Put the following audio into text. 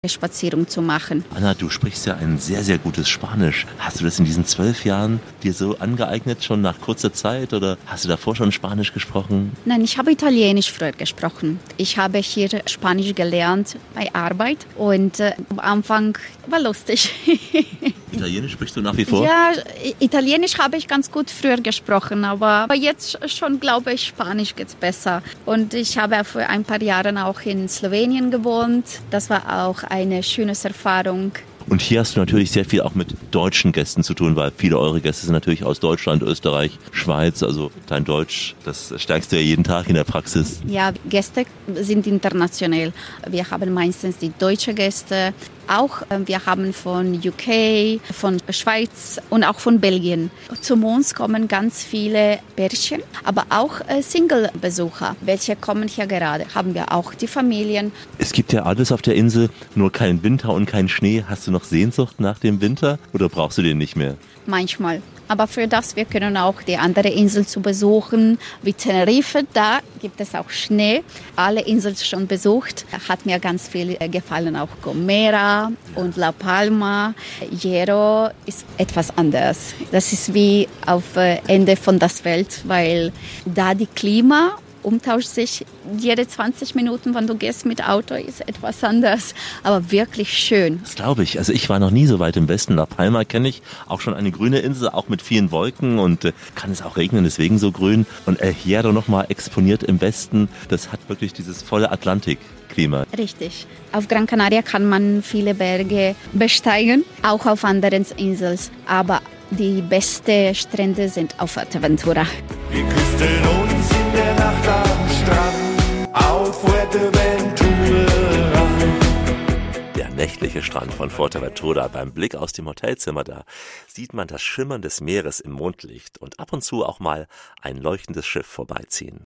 Spazierung zu machen. Anna, du sprichst ja ein sehr, sehr gutes Spanisch. Hast du das in diesen 12 Jahren dir so angeeignet, schon nach kurzer Zeit? Oder hast du davor schon Spanisch gesprochen? Nein, ich habe Italienisch früher gesprochen. Ich habe hier Spanisch gelernt bei Arbeit und am Anfang war lustig. Italienisch sprichst du nach wie vor? Ja, Italienisch habe ich ganz gut früher gesprochen, aber jetzt schon, glaube ich, Spanisch geht's besser. Und ich habe für ein paar Jahre auch in Slowenien gewohnt. Das war auch eine schöne Erfahrung. Und hier hast du natürlich sehr viel auch mit deutschen Gästen zu tun, weil viele eure Gäste sind natürlich aus Deutschland, Österreich, Schweiz. Also dein Deutsch, das stärkst du ja jeden Tag in der Praxis. Ja, Gäste sind international. Wir haben meistens die deutschen Gäste. Auch wir haben von UK, von Schweiz und auch von Belgien. Zu uns kommen ganz viele Pärchen, aber auch Single-Besucher. Welche kommen hier gerade? Haben wir auch die Familien. Es gibt ja alles auf der Insel, nur keinen Winter und keinen Schnee. Hast du noch Sehnsucht nach dem Winter oder brauchst du den nicht mehr? Manchmal. Aber für das, wir können auch die andere Insel zu besuchen, wie Tenerife. Da gibt es auch Schnee. Alle Inseln schon besucht. Hat mir ganz viel gefallen. Auch Gomera und La Palma. Hierro ist etwas anders. Das ist wie auf Ende von der Welt, weil da die Klima umtauscht sich jede 20 Minuten, wenn du gehst mit Auto, ist etwas anders, aber wirklich schön. Das glaube ich. Also ich war noch nie so weit im Westen. La Palma kenne ich, auch schon eine grüne Insel, auch mit vielen Wolken und kann es auch regnen, deswegen so grün. Und El Hierro nochmal exponiert im Westen, das hat wirklich dieses volle Atlantikklima. Richtig. Auf Gran Canaria kann man viele Berge besteigen, auch auf anderen Inseln, aber die besten Strände sind auf Fuerteventura. Wir küssten uns in der Nacht am Strand auf Fuerteventura. Der nächtliche Strand von Fuerteventura. Beim Blick aus dem Hotelzimmer da sieht man das Schimmern des Meeres im Mondlicht und ab und zu auch mal ein leuchtendes Schiff vorbeiziehen.